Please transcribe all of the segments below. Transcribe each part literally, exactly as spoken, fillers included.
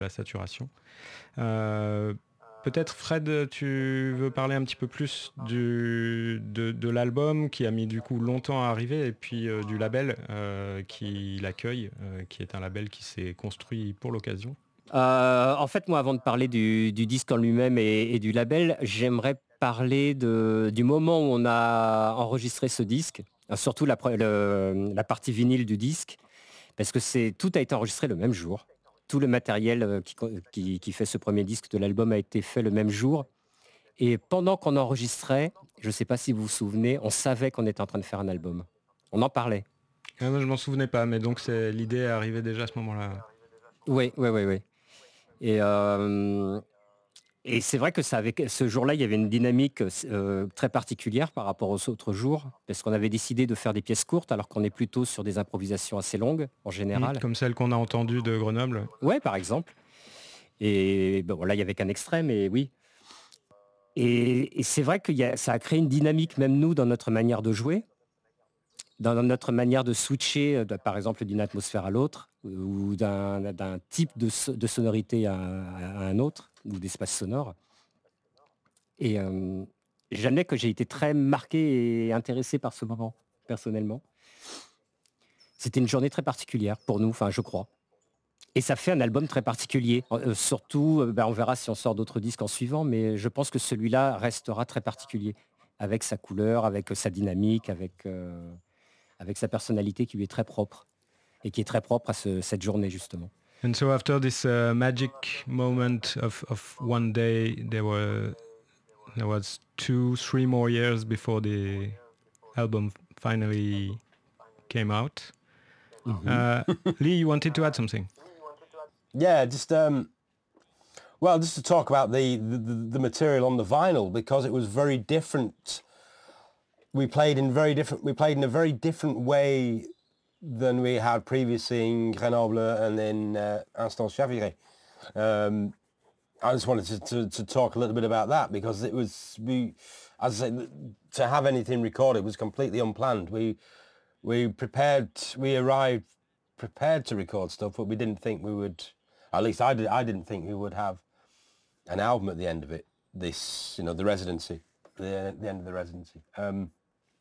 la saturation. Euh, Peut-être Fred, tu veux parler un petit peu plus du, de, de l'album qui a mis du coup longtemps à arriver et puis euh, du label euh, qui l'accueille, euh, qui est un label qui s'est construit pour l'occasion. Euh, en fait, moi, avant de parler du, du disque en lui-même et, et du label, j'aimerais parler de, du moment où on a enregistré ce disque, euh, surtout la, pre- le- la partie vinyle du disque, parce que c'est tout a été enregistré le même jour. Tout le matériel euh, qui, co- qui- qui fait ce premier disque de l'album a été fait le même jour. Et pendant qu'on enregistrait, je ne sais pas si vous vous souvenez, on savait qu'on était en train de faire un album. On en parlait. Ah, moi, je m'en souvenais pas, mais donc c'est, l'idée est arrivée déjà à ce moment-là. Oui, oui, oui, oui. Et, euh, Et c'est vrai que ça avait, ce jour-là, il y avait une dynamique euh, très particulière par rapport aux autres jours, parce qu'on avait décidé de faire des pièces courtes, alors qu'on est plutôt sur des improvisations assez longues, en Hmm, général. comme celle qu'on a entendue de Grenoble. Ouais, par exemple. Et bon, là, il y avait qu'un extrait, mais oui. Et, et c'est vrai que y a- ça a créé une dynamique, même nous, dans notre manière de jouer, dans notre manière de switcher, euh, de- par exemple, d'une atmosphère à l'autre, ou d'un d'un type de, so- de sonorité à, à un autre, ou d'espace sonore. Et euh, j'admets que j'ai été très marqué et intéressé par ce moment, personnellement. C'était une journée très particulière pour nous, enfin, je crois. Et ça fait un album très particulier. Euh, surtout, euh, ben, on verra si on sort d'autres disques en suivant, mais je pense que celui-là restera très particulier, avec sa couleur, avec sa dynamique, avec, euh, avec sa personnalité qui lui est très propre, et qui est très propre à ce- cette journée, justement. And so after this uh, magic moment of, of one day, there were there was two, three more years before the album finally came out. Mhm. Uh, Lee, you wanted to add something? Yeah, just um, well, just to talk about the, the the material on the vinyl because it was very different. We played in very different. We played in a very different way than we had previously in Grenoble and in uh, Instance Chaviré. Um, I just wanted to, to, to talk a little bit about that because it was we, as I say, to have anything recorded was completely unplanned. We we prepared. We arrived prepared to record stuff, but we didn't think we would. At least I did. I didn't think we would have an album at the end of it. This, you know, the residency, the the end of the residency. Um,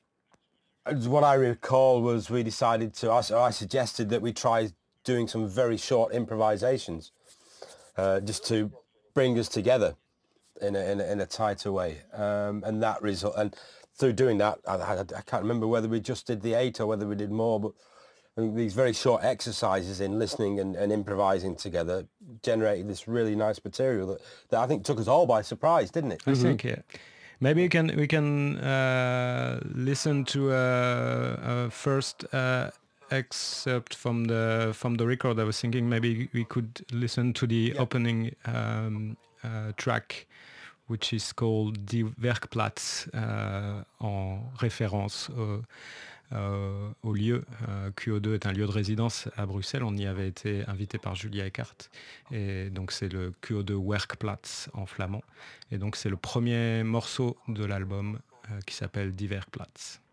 as what I recall was we decided to. I, I suggested that we try doing some very short improvisations, uh, just to bring us together in a, in a, in a tighter way. Um, and that result, and through doing that, I, I, I can't remember whether we just did the eight or whether we did more, but I think these very short exercises in listening and, and improvising together generated this really nice material that, that I think took us all by surprise, didn't it? I think, yeah. Maybe we can we can uh, listen to a, a first uh, excerpt from the from the record. I was thinking maybe we could listen to the Yeah. opening um, uh, track, which is called Die Werkplatz, uh, en référence au, euh, au lieu. Euh, Q O deux est un lieu de résidence à Bruxelles. On y avait été invité par Julia Eckart. Et donc c'est le Q O deux Werkplatz en flamand. Et donc c'est le premier morceau de l'album euh, qui s'appelle Die Werkplatz.